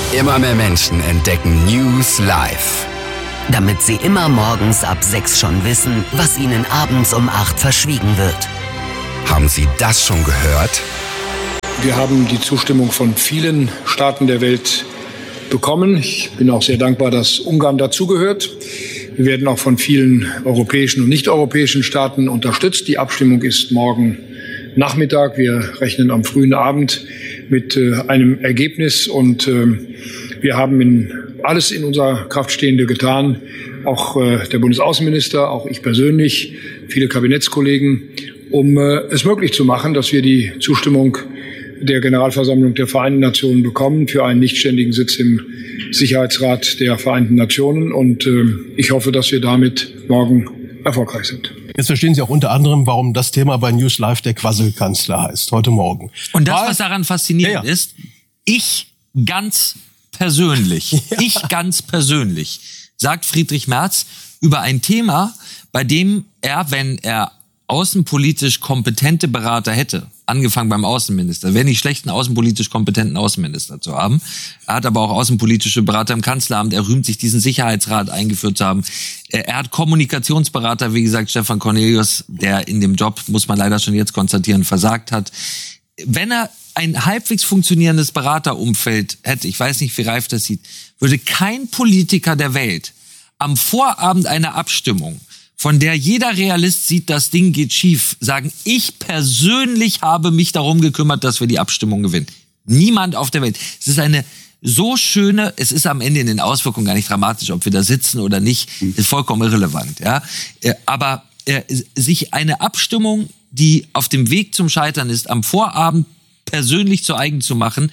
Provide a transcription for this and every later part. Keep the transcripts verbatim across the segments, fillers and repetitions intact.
Immer mehr Menschen entdecken News Live. Damit sie immer morgens ab sechs schon wissen, was ihnen abends um acht verschwiegen wird. Haben Sie das schon gehört? Wir haben die Zustimmung von vielen Staaten der Welt bekommen. Ich bin auch sehr dankbar, dass Ungarn dazugehört. Wir werden auch von vielen europäischen und nicht-europäischen Staaten unterstützt. Die Abstimmung ist morgen Nachmittag. Wir rechnen am frühen Abend mit äh, einem Ergebnis. Und äh, wir haben in alles in unserer Kraft Stehende getan. Auch äh, der Bundesaußenminister, auch ich persönlich, viele Kabinettskollegen, um äh, es möglich zu machen, dass wir die Zustimmung der Generalversammlung der Vereinten Nationen bekommen für einen nichtständigen Sitz im Sicherheitsrat der Vereinten Nationen. Und äh, ich hoffe, dass wir damit morgen erfolgreich sind. Jetzt verstehen Sie auch unter anderem, warum das Thema bei News Live der Quasselkanzler heißt, heute Morgen. Und das, Weil, was daran faszinierend ja, ja. ist, ich ganz persönlich, ja. ich ganz persönlich, sagt Friedrich Merz über ein Thema, bei dem er, wenn er außenpolitisch kompetente Berater hätte, angefangen beim Außenminister, wäre nicht schlecht, einen außenpolitisch kompetenten Außenminister zu haben. Er hat aber auch außenpolitische Berater im Kanzleramt. Er rühmt sich, diesen Sicherheitsrat eingeführt zu haben. Er hat Kommunikationsberater, wie gesagt, Stefan Cornelius, der in dem Job, muss man leider schon jetzt konstatieren, versagt hat. Wenn er ein halbwegs funktionierendes Beraterumfeld hätte, ich weiß nicht, wie Reif das sieht, würde kein Politiker der Welt am Vorabend einer Abstimmung, von der jeder Realist sieht, das Ding geht schief, sagen, ich persönlich habe mich darum gekümmert, dass wir die Abstimmung gewinnen. Niemand auf der Welt. Es ist eine so schöne, es ist am Ende in den Auswirkungen gar nicht dramatisch, ob wir da sitzen oder nicht, ist vollkommen irrelevant. Ja, aber äh, sich eine Abstimmung, die auf dem Weg zum Scheitern ist, am Vorabend persönlich zu eigen zu machen.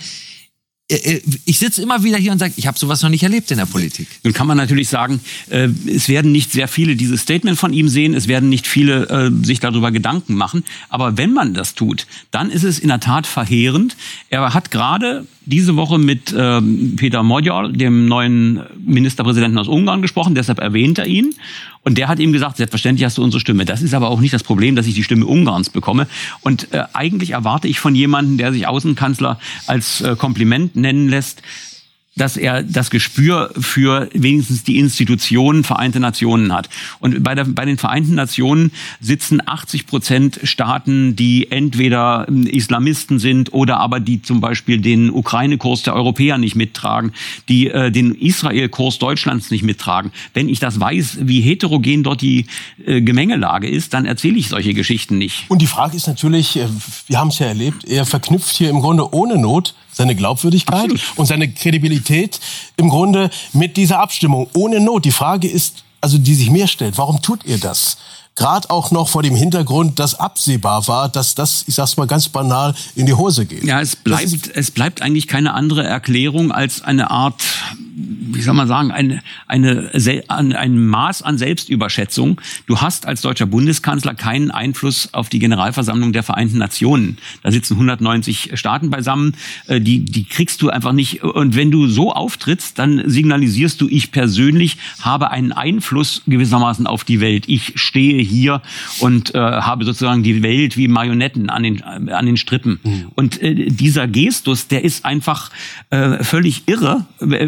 Ich sitze immer wieder hier und sage, ich habe sowas noch nicht erlebt in der Politik. Nun kann man natürlich sagen, äh, es werden nicht sehr viele dieses Statement von ihm sehen, es werden nicht viele äh, sich darüber Gedanken machen. Aber wenn man das tut, dann ist es in der Tat verheerend. Er hat gerade diese Woche mit äh, Peter Magyar, dem neuen Ministerpräsidenten aus Ungarn, gesprochen, deshalb erwähnt er ihn. Und der hat ihm gesagt, selbstverständlich hast du unsere Stimme. Das ist aber auch nicht das Problem, dass ich die Stimme Ungarns bekomme. Und äh, eigentlich erwarte ich von jemandem, der sich Außenkanzler als äh, Kompliment nennen lässt, dass er das Gespür für wenigstens die Institutionen Vereinte Nationen hat. Und bei, der, bei den Vereinten Nationen sitzen achtzig Prozent Staaten, die entweder Islamisten sind oder aber die zum Beispiel den Ukraine-Kurs der Europäer nicht mittragen, die äh, den Israel-Kurs Deutschlands nicht mittragen. Wenn ich das weiß, wie heterogen dort die äh, Gemengelage ist, dann erzähle ich solche Geschichten nicht. Und die Frage ist natürlich, wir haben es ja erlebt, er verknüpft hier im Grunde ohne Not seine Glaubwürdigkeit Absolut. Und seine Kredibilität im Grunde mit dieser Abstimmung. Ohne Not. Die Frage ist, also die sich mir stellt, warum tut ihr das? Gerade auch noch vor dem Hintergrund, dass absehbar war, dass das, ich sag's mal ganz banal, in die Hose geht. Ja, es bleibt, es bleibt eigentlich keine andere Erklärung als eine Art, wie soll man sagen, eine, eine, ein Maß an Selbstüberschätzung. Du hast als deutscher Bundeskanzler keinen Einfluss auf die Generalversammlung der Vereinten Nationen. Da sitzen hundertneunzig Staaten beisammen. Die, die kriegst du einfach nicht. Und wenn du so auftrittst, dann signalisierst du, ich persönlich habe einen Einfluss gewissermaßen auf die Welt. Ich stehe hier und äh, habe sozusagen die Welt wie Marionetten an den, an den Strippen. Mhm. Und äh, dieser Gestus, der ist einfach äh, völlig irre.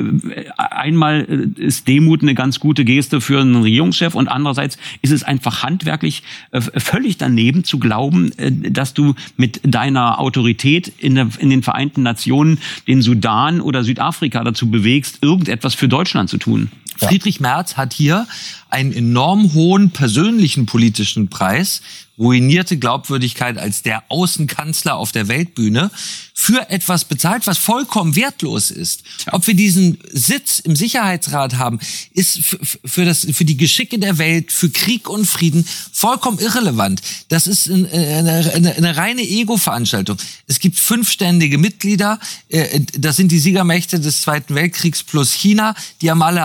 Einmal ist Demut eine ganz gute Geste für einen Regierungschef und andererseits ist es einfach handwerklich äh, völlig daneben zu glauben, äh, dass du mit deiner Autorität in, der, in den Vereinten Nationen den Sudan oder Südafrika dazu bewegst, irgendetwas für Deutschland zu tun. Ja. Friedrich Merz hat hier einen enorm hohen persönlichen politischen Preis, ruinierte Glaubwürdigkeit als der Außenkanzler auf der Weltbühne, für etwas bezahlt, was vollkommen wertlos ist. Ob wir diesen Sitz im Sicherheitsrat haben, ist für, das, für die Geschicke der Welt, für Krieg und Frieden vollkommen irrelevant. Das ist eine, eine, eine reine Ego-Veranstaltung. Es gibt fünfständige Mitglieder, das sind die Siegermächte des Zweiten Weltkriegs plus China, die haben alle Atomwaffen.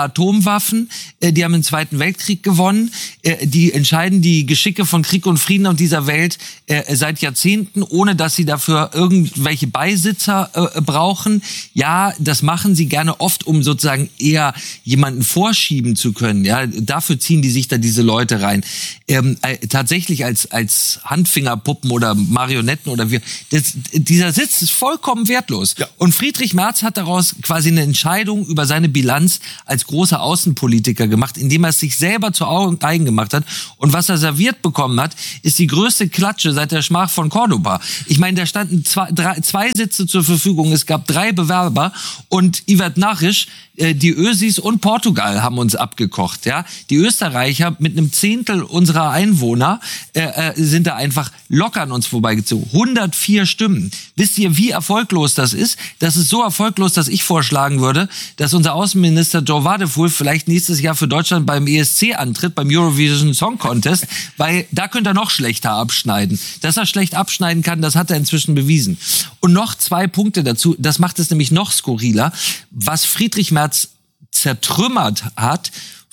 Atomwaffen, äh, die haben den Zweiten Weltkrieg gewonnen, äh, die entscheiden die Geschicke von Krieg und Frieden auf dieser Welt äh, seit Jahrzehnten, ohne dass sie dafür irgendwelche Beisitzer äh, brauchen. Ja, das machen sie gerne oft, um sozusagen eher jemanden vorschieben zu können. Ja, dafür ziehen die sich da diese Leute rein. Ähm, äh, tatsächlich als als Handfingerpuppen oder Marionetten oder wir. Das, dieser Sitz ist vollkommen wertlos. Ja. Und Friedrich Merz hat daraus quasi eine Entscheidung über seine Bilanz als großer Außenpolitiker gemacht, indem er es sich selber zu eigen gemacht hat. Und was er serviert bekommen hat, ist die größte Klatsche seit der Schmach von Cordoba. Ich meine, da standen zwei, drei, zwei Sitze zur Verfügung. Es gab drei Bewerber und Yvette Nachrisch, äh, die Ösis und Portugal haben uns abgekocht. Ja, die Österreicher mit einem Zehntel unserer Einwohner äh, äh, sind da einfach locker an uns vorbeigezogen. hundertvier Stimmen. Wisst ihr, wie erfolglos das ist? Das ist so erfolglos, dass ich vorschlagen würde, dass unser Außenminister Joe Wadefuhl vielleicht nächstes Jahr für Deutschland beim E S C antritt, beim Eurovision Song Contest, weil da könnte er noch schlechter abschneiden. Dass er schlecht abschneiden kann, das hat er inzwischen bewiesen. Und noch zwei Punkte dazu, das macht es nämlich noch skurriler, was Friedrich Merz zertrümmert hat,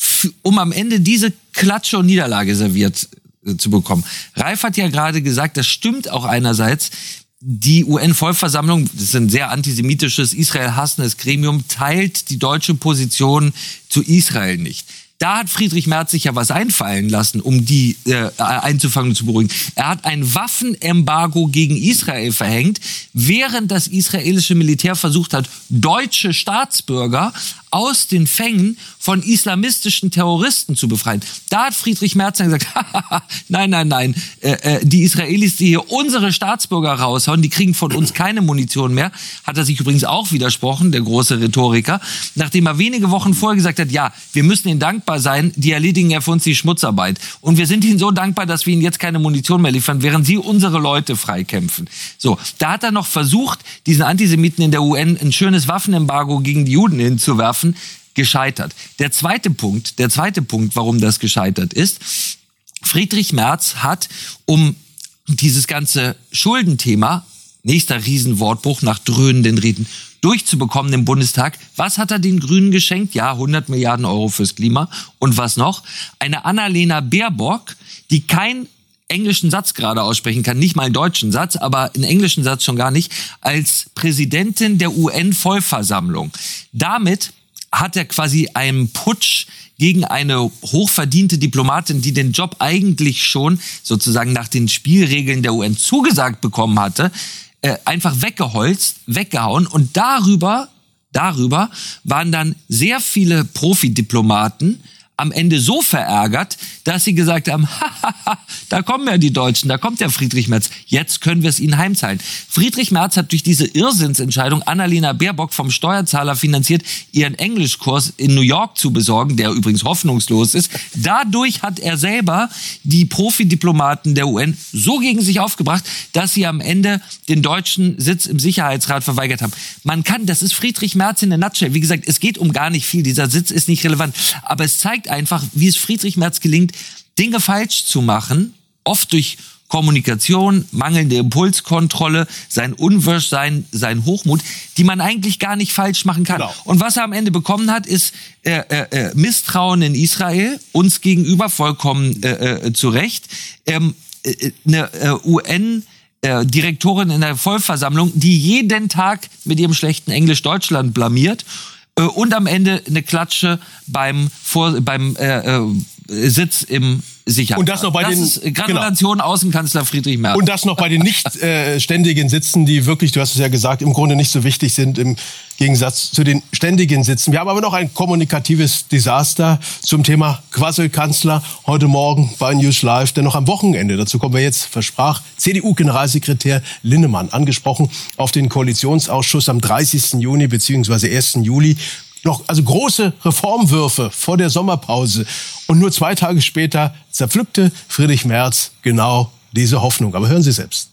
um am Ende diese Klatsche und Niederlage serviert zu bekommen. Ralf hat ja gerade gesagt, das stimmt auch einerseits, die U N-Vollversammlung, das ist ein sehr antisemitisches, israel-hassendes Gremium, teilt die deutsche Position zu Israel nicht. Da hat Friedrich Merz sich ja was einfallen lassen, um die äh, einzufangen und zu beruhigen. Er hat ein Waffenembargo gegen Israel verhängt, während das israelische Militär versucht hat, deutsche Staatsbürger aus den Fängen von islamistischen Terroristen zu befreien. Da hat Friedrich Merz dann gesagt, nein, nein, nein, äh, äh, die Israelis, die hier unsere Staatsbürger raushauen, die kriegen von uns keine Munition mehr. Hat er sich übrigens auch widersprochen, der große Rhetoriker, nachdem er wenige Wochen vorher gesagt hat, ja, wir müssen ihnen dankbar sein, die erledigen ja für uns die Schmutzarbeit. Und wir sind ihnen so dankbar, dass wir ihnen jetzt keine Munition mehr liefern, während sie unsere Leute freikämpfen. So, da hat er noch versucht, diesen Antisemiten in der U N ein schönes Waffenembargo gegen die Juden hinzuwerfen, gescheitert. Der zweite Punkt, der zweite Punkt, warum das gescheitert ist, Friedrich Merz hat, um dieses ganze Schuldenthema, nächster Riesenwortbruch nach dröhnenden Reden, durchzubekommen im Bundestag, was hat er den Grünen geschenkt? Ja, hundert Milliarden Euro fürs Klima. Und was noch? Eine Annalena Baerbock, die kein englischen Satz gerade aussprechen kann, nicht mal einen deutschen Satz, aber einen englischen Satz schon gar nicht, als Präsidentin der U N-Vollversammlung. Damit hat er quasi einen Putsch gegen eine hochverdiente Diplomatin, die den Job eigentlich schon sozusagen nach den Spielregeln der U N zugesagt bekommen hatte, äh, einfach weggeholzt, weggehauen. Und darüber, darüber waren dann sehr viele Profidiplomaten am Ende so verärgert, dass sie gesagt haben, hahaha, da kommen ja die Deutschen, da kommt der Friedrich Merz, jetzt können wir es ihnen heimzahlen. Friedrich Merz hat durch diese Irrsinnsentscheidung Annalena Baerbock vom Steuerzahler finanziert, ihren Englischkurs in New York zu besorgen, der übrigens hoffnungslos ist. Dadurch hat er selber die Profidiplomaten der U N so gegen sich aufgebracht, dass sie am Ende den deutschen Sitz im Sicherheitsrat verweigert haben. Man kann, das ist Friedrich Merz in a nutshell. Wie gesagt, es geht um gar nicht viel, dieser Sitz ist nicht relevant, aber es zeigt einfach, wie es Friedrich Merz gelingt, Dinge falsch zu machen, oft durch Kommunikation, mangelnde Impulskontrolle, sein Unwirschsein, sein Hochmut, die man eigentlich gar nicht falsch machen kann. Genau. Und was er am Ende bekommen hat, ist äh, äh, Misstrauen in Israel, uns gegenüber vollkommen äh, äh, zu Recht. Ähm, äh, eine äh, U N- Äh, Direktorin in der Vollversammlung, die jeden Tag mit ihrem schlechten Englisch Deutschland blamiert äh, und am Ende eine Klatsche beim, Vor beim äh, äh, Sitz im Sicherheitsrat. Und das noch bei das den ist Gratulation genau. Außenkanzler Friedrich Merz. Und das noch bei den nicht äh, ständigen Sitzen, die wirklich, du hast es ja gesagt, im Grunde nicht so wichtig sind im Gegensatz zu den ständigen Sitzen. Wir haben aber noch ein kommunikatives Desaster zum Thema Quasselkanzler heute Morgen bei News Live, denn noch am Wochenende, dazu kommen wir jetzt, versprach C D U-Generalsekretär Linnemann, angesprochen auf den Koalitionsausschuss am dreißigsten Juni bzw. ersten Juli, noch also große Reformwürfe vor der Sommerpause. Und nur zwei Tage später zerpflückte Friedrich Merz genau diese Hoffnung. Aber hören Sie selbst.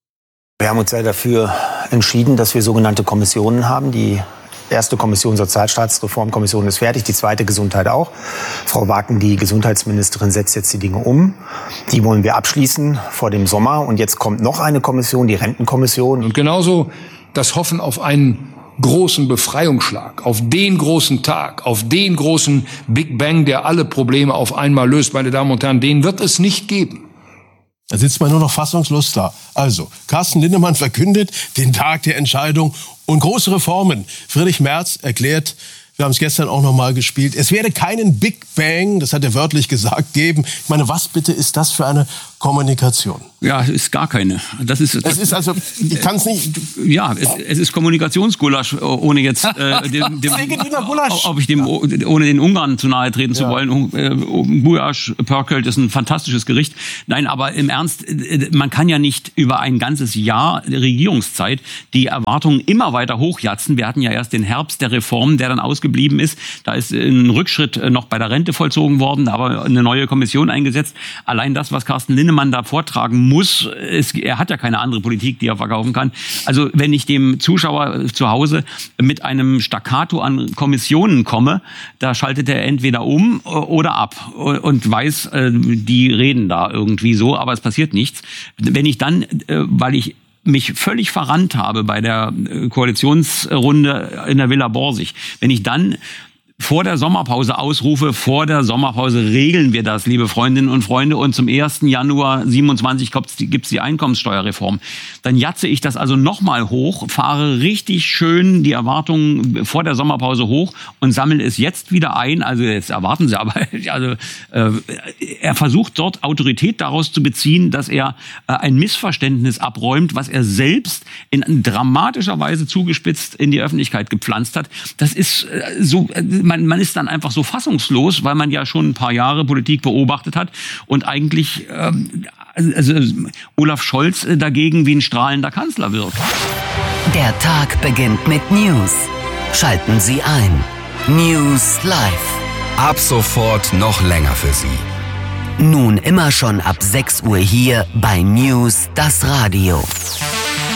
Wir haben uns ja dafür entschieden, dass wir sogenannte Kommissionen haben. Die erste Kommission, Sozialstaatsreformkommission, ist fertig, die zweite Gesundheit auch. Frau Waken, die Gesundheitsministerin, setzt jetzt die Dinge um. Die wollen wir abschließen vor dem Sommer. Und jetzt kommt noch eine Kommission, die Rentenkommission. Und genauso das Hoffen auf einen großen Befreiungsschlag, auf den großen Tag, auf den großen Big Bang, der alle Probleme auf einmal löst, meine Damen und Herren, den wird es nicht geben. Da sitzt man nur noch fassungslos da. Also, Carsten Linnemann verkündet den Tag der Entscheidung und große Reformen. Friedrich Merz erklärt, wir haben es gestern auch noch mal gespielt, es werde keinen Big Bang, das hat er wörtlich gesagt, geben. Ich meine, was bitte ist das für eine Kommunikation? Ja, es ist gar keine. Das ist, das es ist also, ich kann es nicht. Ja, es, es ist Kommunikationsgulasch, ohne jetzt, äh, dem, dem, ob ich dem, ohne den Ungarn zu nahe treten ja. zu wollen. Äh, Gulyás pörkölt ist ein fantastisches Gericht. Nein, aber im Ernst, man kann ja nicht über ein ganzes Jahr Regierungszeit die Erwartungen immer weiter hochjatzen. Wir hatten ja erst den Herbst der Reformen, der dann ausgeblieben ist. Da ist ein Rückschritt noch bei der Rente vollzogen worden, aber eine neue Kommission eingesetzt. Allein das, was Carsten Linnemann da vortragen muss, es, er hat ja keine andere Politik, die er verkaufen kann. Also wenn ich dem Zuschauer zu Hause mit einem Staccato an Kommissionen komme, da schaltet er entweder um oder ab und weiß, die reden da irgendwie so, aber es passiert nichts. Wenn ich dann, weil ich mich völlig verrannt habe bei der Koalitionsrunde in der Villa Borsig, wenn ich dann vor der Sommerpause ausrufe, vor der Sommerpause regeln wir das, liebe Freundinnen und Freunde, und zum ersten Januar siebenundzwanzig gibt's die Einkommenssteuerreform. Dann jatze ich das also nochmal hoch, fahre richtig schön die Erwartungen vor der Sommerpause hoch und sammle es jetzt wieder ein. Also jetzt erwarten Sie aber, also äh, er versucht dort Autorität daraus zu beziehen, dass er äh, ein Missverständnis abräumt, was er selbst in dramatischer Weise zugespitzt in die Öffentlichkeit gepflanzt hat. Das ist äh, so... Äh, Man, man ist dann einfach so fassungslos, weil man ja schon ein paar Jahre Politik beobachtet hat und eigentlich ähm, also Olaf Scholz dagegen wie ein strahlender Kanzler wirkt. Der Tag beginnt mit News. Schalten Sie ein. News Live. Ab sofort noch länger für Sie. Nun immer schon ab sechs Uhr hier bei News das Radio.